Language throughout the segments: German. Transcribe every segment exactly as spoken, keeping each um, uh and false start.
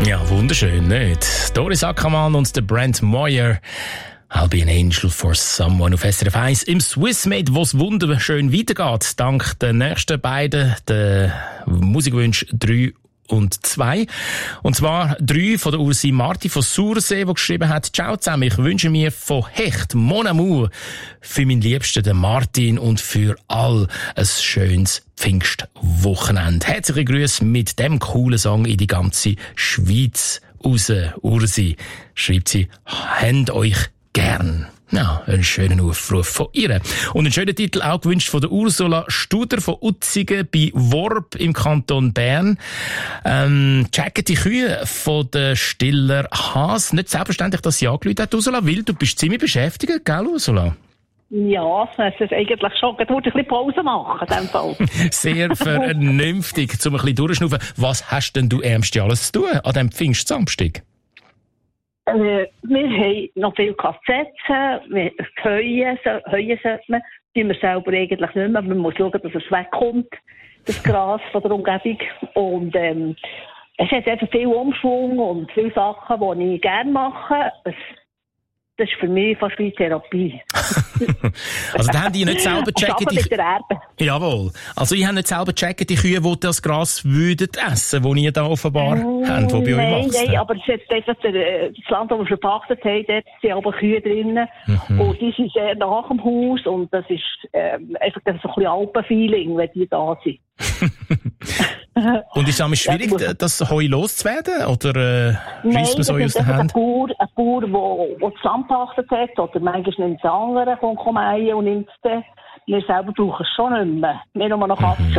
Ja, wunderschön, nicht? Doris Ackermann und der Brent Moyer. I'll be an angel for someone auf S R F eins im Swissmade, wo es wunderschön weitergeht. Dank den nächsten beiden, den Musikwünsch drei und zwei. Und zwar drei von der Ursi Marti von Sursee, die geschrieben hat: Ciao zusammen, ich wünsche mir von Hecht, Mon Amour, für meinen Liebsten, den Martin, und für all ein schönes Pfingstwochenende. Herzliche Grüße mit dem coolen Song in die ganze Schweiz raus, Ursi. Schreibt sie, habt euch gern. Ja, einen schönen Aufruf von ihr. Und einen schönen Titel auch gewünscht von der Ursula Studer von Utzigen bei Worb im Kanton Bern. Ähm, checken die Kühe von der Stiller Haas. Nicht selbstverständlich, dass sie angerufen hat, Ursula, weil du bist ziemlich beschäftigt, gell, Ursula? Ja, es ist eigentlich schon. Ich wollte ein bisschen Pause machen, in dem Fall. Sehr vernünftig, um ein bisschen durchschnaufen. Was hast denn du ärmst alles zu tun an diesem Pfingstsamstag? Äh, wir haben noch viel Kassetten, wir Heuen, Heuen sollte man, die wir selber eigentlich nicht mehr, man muss schauen, dass es wegkommt, das Gras von der Umgebung. Und ähm, es hat einfach viel Umschwung und viele Sachen, die ich gerne mache. Es, das ist für mich fast wie Therapie. Also da haben die nicht selber checken, die... mit der Erbe. Jawohl. Also ich habe nicht selber checken, die Kühe, die das Gras würden essen, das ihr da offenbar mm, habt, die bei nein, euch wachsen. Nein, aber es ist einfach der, das Land, das wir verpachtet haben, dort sind aber Kühe drinnen. Mhm. Und die sind sehr nach dem Haus und das ist ähm, einfach so ein bisschen Alpenfeeling, wenn die da sind. Und ist es schwierig, ja, das Heu loszuwerden? Oder äh, reißt man so aus der Hand? Ein Bauer, ein Bauer, der, der zusammengepachtet hat, oder manchmal nimmt es andere, kommt kommen und nimmt es dann. Wir selber brauchen es schon nicht mehr. Wir nur noch Katzen.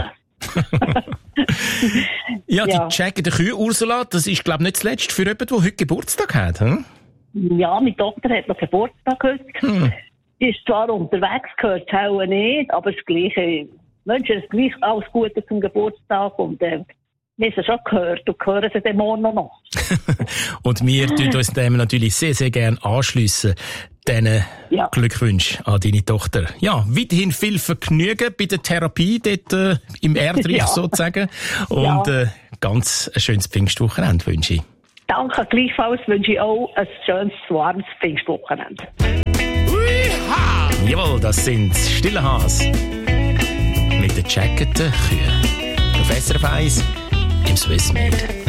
ja, die ja. checken die Kühe, Ursula, das ist, glaube ich, nicht zuletzt für jemanden, der heute Geburtstag hat. Hm? Ja, meine Tochter hat noch Geburtstag heute. Hm. Die ist zwar unterwegs, gehört es auch nicht, aber das Gleiche. Ich wünsche ihr gleich alles Gute zum Geburtstag und äh, wir haben es schon gehört und hören sie dann morgen noch. Und wir tun uns dem natürlich sehr, sehr gerne anschliessen. Diesen ja. Glückwunsch an deine Tochter. Ja, weiterhin viel Vergnügen bei der Therapie dort äh, im Erdreich ja. sozusagen. Und ja. äh, ganz ein schönes Pfingstwochenende wünsche ich. Danke, gleichfalls wünsche ich auch ein schönes, warmes Pfingstwochenende. Jawohl, das sind Stille Haas mit den Jacketen Kühen. Auf S R F eins im Swissmade.